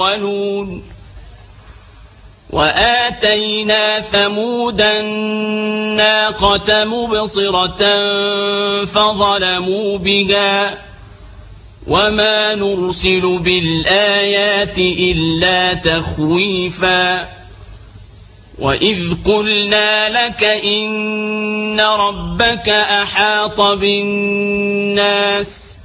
وآتينا ثمود الناقة مبصرة فظلموا بها وما نرسل بالآيات إلا تخويفا وإذ قلنا لك إن ربك أحاط بالناس